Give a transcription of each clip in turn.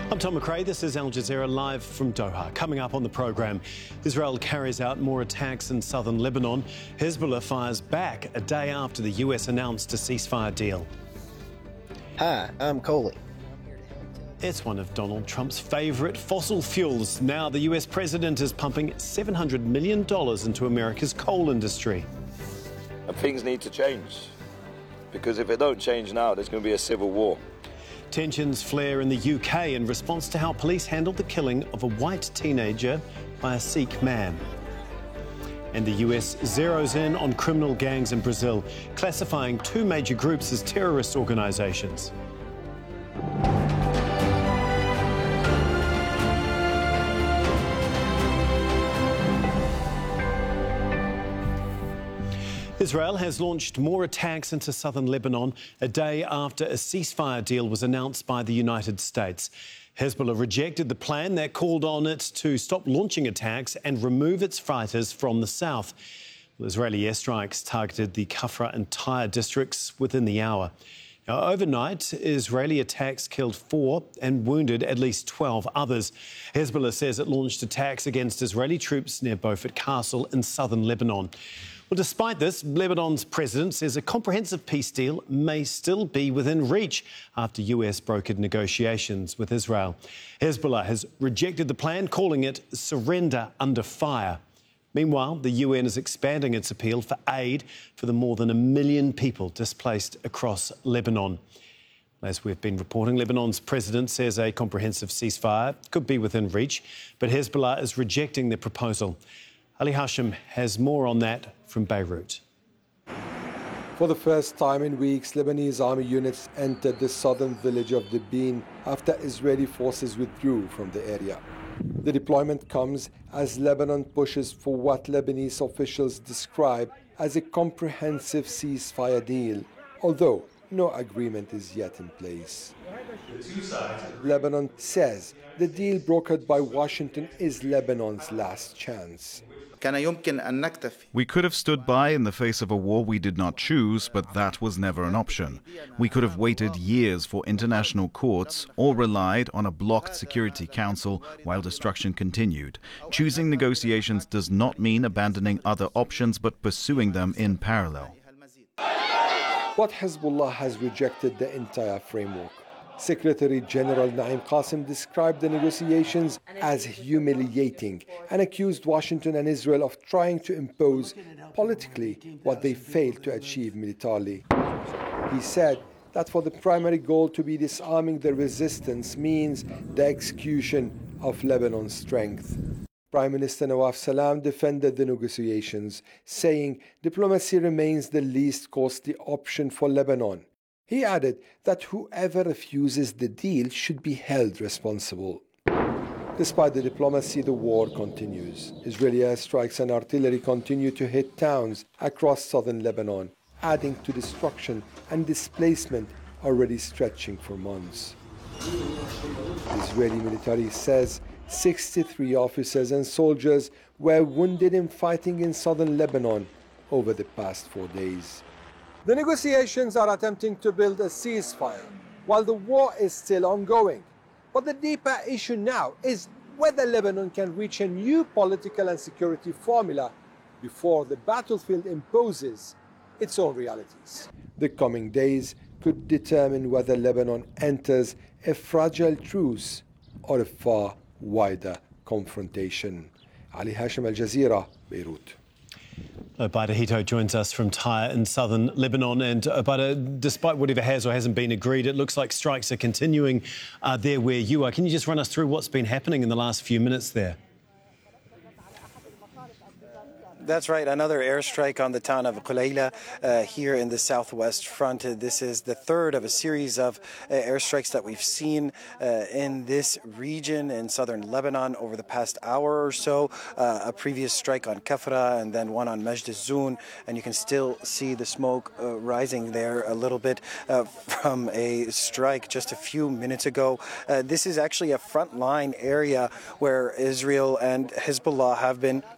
I'm Tom McRae. This is Al Jazeera live from Doha. Coming up on the programme, Israel carries out more attacks in southern Lebanon. Hezbollah fires back a day after the US announced a ceasefire deal. Hi, I'm Coley. It's one of Donald Trump's favourite fossil fuels. Now the US president is pumping $700 million into America's coal industry. And things need to change, because if it don't change now, there's going to be a civil war. Tensions flare in the UK in response to how police handled the killing of a white teenager by a Sikh man. And the US zeroes in on criminal gangs in Brazil, classifying two major groups as terrorist organisations. Israel has launched more attacks into southern Lebanon a day after a ceasefire deal was announced by the United States. Hezbollah rejected the plan that called on it to stop launching attacks and remove its fighters from the south. Israeli airstrikes targeted the Kafra and Tyre districts within the hour. Now, overnight, Israeli attacks killed 4 and wounded at least 12 others. Hezbollah says it launched attacks against Israeli troops near Beaufort Castle in southern Lebanon. Well, despite this, Lebanon's president says a comprehensive peace deal may still be within reach after US brokered negotiations with Israel. Hezbollah has rejected the plan, calling it surrender under fire. Meanwhile, the UN is expanding its appeal for aid for the more than 1 million people displaced across Lebanon. As we've been reporting, Lebanon's president says a comprehensive ceasefire could be within reach, but Hezbollah is rejecting the proposal. Ali Hashim has more on that from Beirut. For the first time in weeks, Lebanese army units entered the southern village of Dibin after Israeli forces withdrew from the area. The deployment comes as Lebanon pushes for what Lebanese officials describe as a comprehensive ceasefire deal, although no agreement is yet in place. Lebanon says the deal brokered by Washington is Lebanon's last chance. We could have stood by in the face of a war we did not choose, but that was never an option. We could have waited years for international courts or relied on a blocked Security Council while destruction continued. Choosing negotiations does not mean abandoning other options, but pursuing them in parallel. But Hezbollah has rejected the entire framework. Secretary General Naim Qassem described the negotiations as humiliating and accused Washington and Israel of trying to impose politically what they failed to achieve militarily. He said that for the primary goal to be disarming the resistance means the execution of Lebanon's strength. Prime Minister Nawaf Salam defended the negotiations, saying diplomacy remains the least costly option for Lebanon. He added that whoever refuses the deal should be held responsible. Despite the diplomacy, the war continues. Israeli airstrikes and artillery continue to hit towns across southern Lebanon, adding to destruction and displacement already stretching for months. The Israeli military says 63 officers and soldiers were wounded in fighting in southern Lebanon over the past 4 days. The negotiations are attempting to build a ceasefire while the war is still ongoing. But the deeper issue now is whether Lebanon can reach a new political and security formula before the battlefield imposes its own realities. The coming days could determine whether Lebanon enters a fragile truce or a far wider confrontation. Ali Hashim, Al Jazeera, Beirut. Obaida Hito joins us from Tyre in southern Lebanon. And Obaida, despite whatever has or hasn't been agreed, it looks like strikes are continuing there where you are. Can you just run us through what's been happening in the last few minutes there? That's right. Another airstrike on the town of Qulayla here in the southwest front. This is the third of a series of airstrikes that we've seen in this region in southern Lebanon over the past hour or so. A previous strike on Kafra and then one on Majd al-Zoun. And you can still see the smoke rising there a little bit from a strike just a few minutes ago. This is actually a frontline area where Israel and Hezbollah have been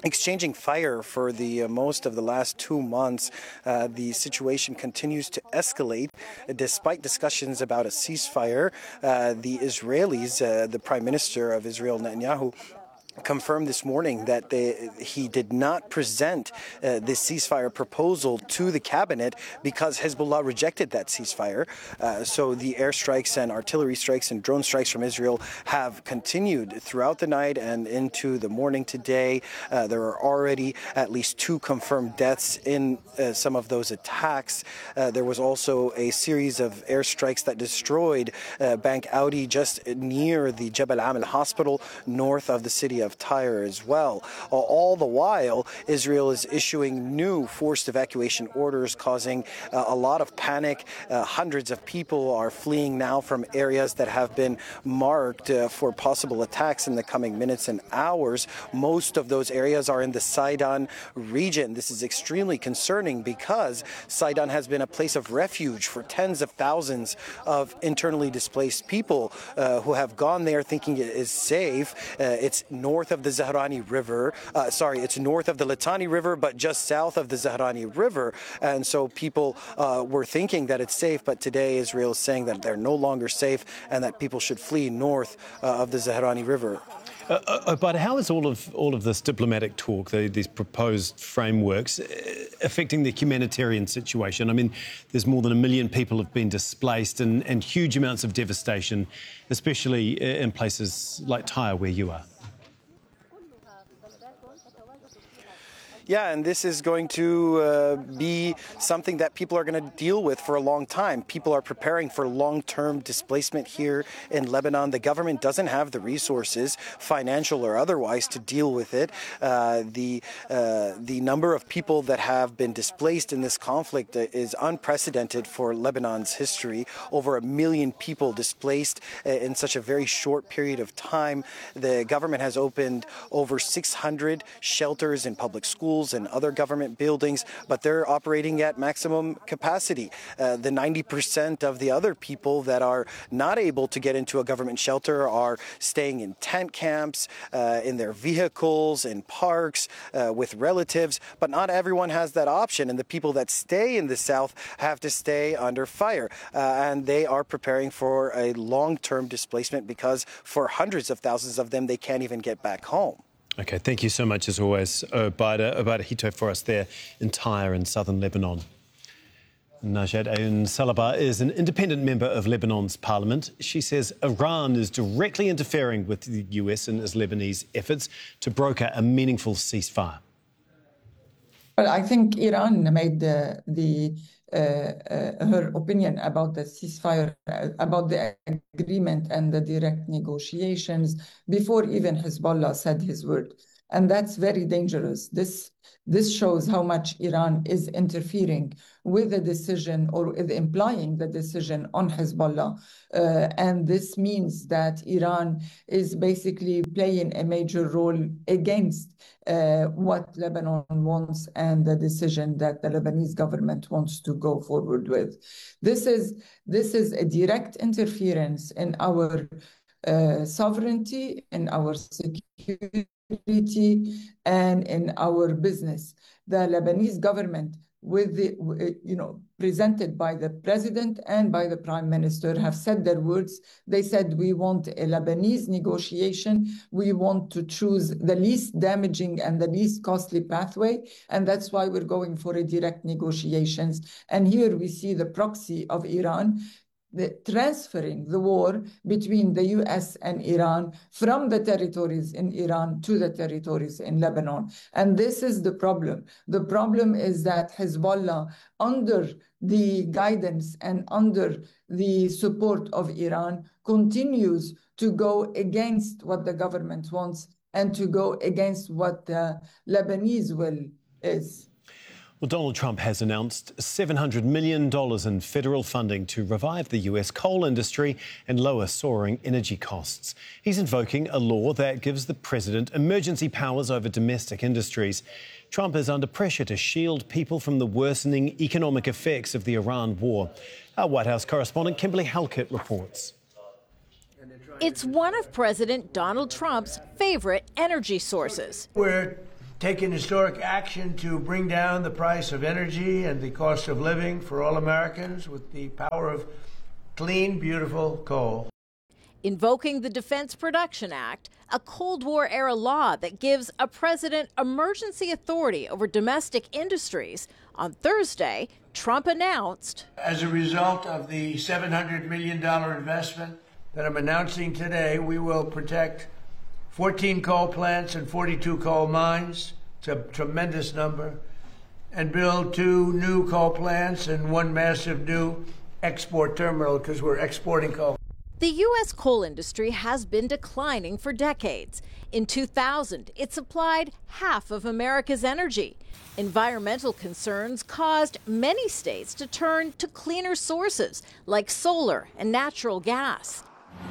exchanging fire for the most of the last 2 months. The situation continues to escalate despite discussions about a ceasefire. The Israelis, the Prime Minister of Israel, Netanyahu, confirmed this morning that he did not present this ceasefire proposal to the cabinet because Hezbollah rejected that ceasefire. So the airstrikes and artillery strikes and drone strikes from Israel have continued throughout the night and into the morning today. There are already at least 2 confirmed deaths in some of those attacks. There was also a series of airstrikes that destroyed Bank Audi just near the Jebel Amel hospital north of the city of Tyre as well. All the while, Israel is issuing new forced evacuation orders, causing a lot of panic. Hundreds of people are fleeing now from areas that have been marked for possible attacks in the coming minutes and hours. Most of those areas are in the Sidon region. This is extremely concerning because Sidon has been a place of refuge for tens of thousands of internally displaced people who have gone there thinking it is safe. It's north of the Zahrani River. It's north of the Litani River, but just south of the Zahrani River. And so people were thinking that it's safe, but today Israel is saying that they're no longer safe and that people should flee north of the Zahrani River. But how is all of this diplomatic talk, these proposed frameworks, affecting the humanitarian situation? I mean, there's more than 1 million people have been displaced and huge amounts of devastation, especially in places like Tyre, where you are. Yeah, and this is going to be something that people are going to deal with for a long time. People are preparing for long-term displacement here in Lebanon. The government doesn't have the resources, financial or otherwise, to deal with it. The number of people that have been displaced in this conflict is unprecedented for Lebanon's history. Over 1 million people displaced in such a very short period of time. The government has opened over 600 shelters in public schools and other government buildings, but they're operating at maximum capacity. The 90% of the other people that are not able to get into a government shelter are staying in tent camps, in their vehicles, in parks, with relatives, but not everyone has that option. And the people that stay in the south have to stay under fire. And they are preparing for a long-term displacement because for hundreds of thousands of them, they can't even get back home. OK, thank you so much, as always, Obaida Hito, for us there in Tyre in southern Lebanon. Najat Aoun Salaba is an independent member of Lebanon's parliament. She says Iran is directly interfering with the US and its Lebanese efforts to broker a meaningful ceasefire. Well, I think Iran made her opinion about the ceasefire, about the agreement and the direct negotiations before even Hezbollah said his word. And that's very dangerous. This shows how much Iran is interfering with the decision or is implying the decision on Hezbollah. And this means that Iran is basically playing a major role against what Lebanon wants and the decision that the Lebanese government wants to go forward with. This is a direct interference in our sovereignty, in our security, and in our business. The Lebanese government, with the, presented by the president and by the prime minister, have said their words. They said, we want a Lebanese negotiation. We want to choose the least damaging and the least costly pathway. And that's why we're going for a direct negotiations. And here we see the proxy of Iran, transferring the war between the US and Iran from the territories in Iran to the territories in Lebanon. And this is the problem. The problem is that Hezbollah, under the guidance and under the support of Iran, continues to go against what the government wants and to go against what the Lebanese will is. Well, Donald Trump has announced $700 million in federal funding to revive the US coal industry and lower soaring energy costs. He's invoking a law that gives the president emergency powers over domestic industries. Trump is under pressure to shield people from the worsening economic effects of the Iran war. Our White House correspondent Kimberly Halkett reports. It's one of President Donald Trump's favorite energy sources. We're taken historic action to bring down the price of energy and the cost of living for all Americans with the power of clean, beautiful coal. Invoking the Defense Production Act, a Cold War-era law that gives a president emergency authority over domestic industries, on Thursday, Trump announced, as a result of the $700 million investment that I'm announcing today, we will protect 14 coal plants and 42 coal mines. It's a tremendous number. And build 2 new coal plants and 1 massive new export terminal because we're exporting coal. The U.S. coal industry has been declining for decades. In 2000, it supplied half of America's energy. Environmental concerns caused many states to turn to cleaner sources like solar and natural gas.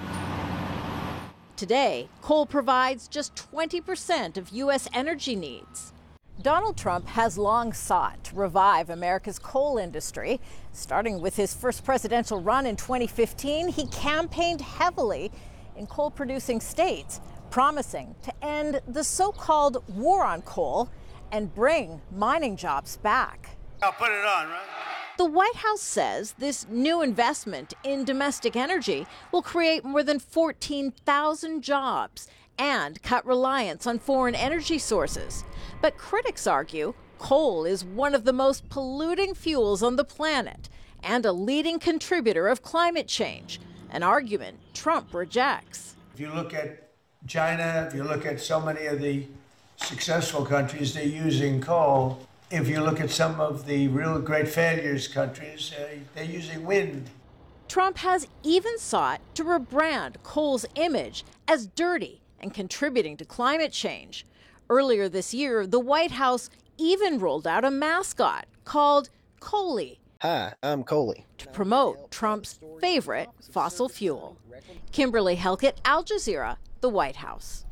Today, coal provides just 20% of U.S. energy needs. Donald Trump has long sought to revive America's coal industry. Starting with his first presidential run in 2015, he campaigned heavily in coal-producing states, promising to end the so-called war on coal and bring mining jobs back. I'll put it on, right? The White House says this new investment in domestic energy will create more than 14,000 jobs and cut reliance on foreign energy sources. But critics argue coal is one of the most polluting fuels on the planet and a leading contributor of climate change, an argument Trump rejects. If you look at China, if you look at so many of the successful countries, they're using coal. If you look at some of the real great failures countries, they're using wind. Trump has even sought to rebrand coal's image as dirty and contributing to climate change. Earlier this year, the White House even rolled out a mascot called Coaly. Hi, I'm Coaly. To promote Trump's favorite fossil fuel. Kimberly Helkett, Al Jazeera, the White House.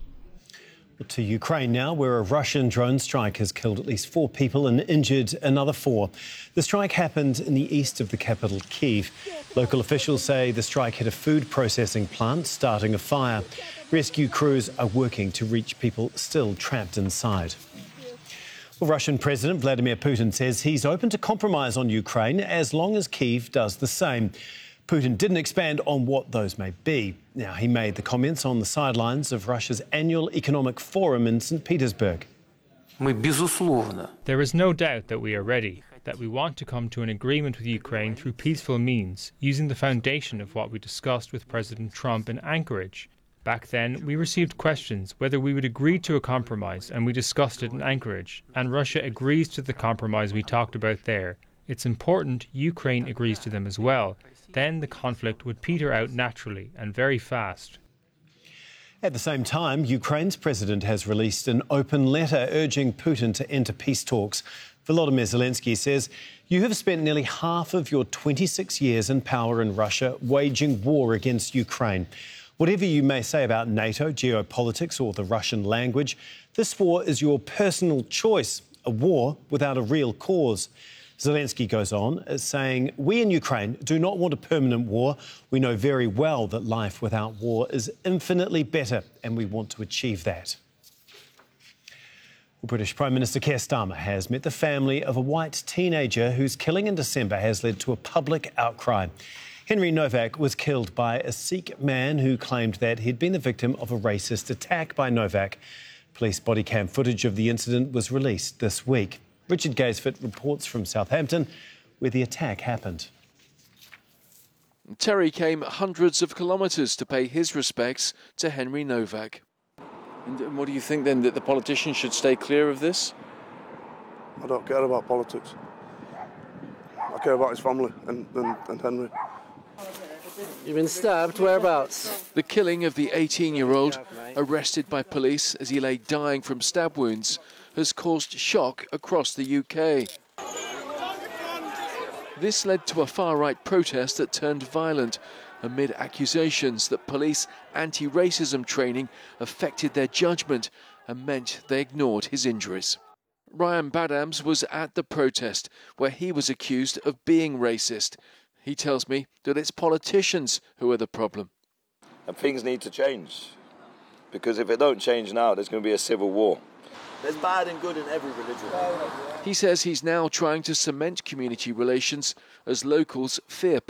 To Ukraine now, where a Russian drone strike has killed at least 4 people and injured another 4. The strike happened in the east of the capital, Kyiv. Local officials say the strike hit a food processing plant, starting a fire. Rescue crews are working to reach people still trapped inside. Well, Russian President Vladimir Putin says he's open to compromise on Ukraine as long as Kyiv does the same. Putin didn't expand on what those may be. Now, he made the comments on the sidelines of Russia's annual economic forum in St. Petersburg. There is no doubt that we are ready, that we want to come to an agreement with Ukraine through peaceful means, using the foundation of what we discussed with President Trump in Anchorage. Back then, we received questions whether we would agree to a compromise, and we discussed it in Anchorage, and Russia agrees to the compromise we talked about there. It's important Ukraine agrees to them as well. Then the conflict would peter out naturally and very fast. At the same time, Ukraine's president has released an open letter urging Putin to enter peace talks. Volodymyr Zelensky says, "You have spent nearly half of your 26 years in power in Russia waging war against Ukraine. Whatever you may say about NATO, geopolitics or the Russian language, this war is your personal choice, a war without a real cause." Zelensky goes on, saying, "We in Ukraine do not want a permanent war. We know very well that life without war is infinitely better, and we want to achieve that." British Prime Minister Keir Starmer has met the family of a white teenager whose killing in December has led to a public outcry. Henry Novak was killed by a Sikh man who claimed that he'd been the victim of a racist attack by Novak. Police body cam footage of the incident was released this week. Richard Gaisford reports from Southampton, where the attack happened. Terry came hundreds of kilometres to pay his respects to Henry Novak. And what do you think then, that the politicians should stay clear of this? I don't care about politics. I care about his family and Henry. You've been stabbed? Whereabouts? The killing of the 18-year-old, arrested by police as he lay dying from stab wounds, has caused shock across the UK. This led to a far-right protest that turned violent amid accusations that police anti-racism training affected their judgment and meant they ignored his injuries. Ryan Badams was at the protest where he was accused of being racist. He tells me that it's politicians who are the problem. And things need to change, because if it don't change now, there's going to be a civil war. There's bad and good in every religion. He says he's now trying to cement community relations as locals fear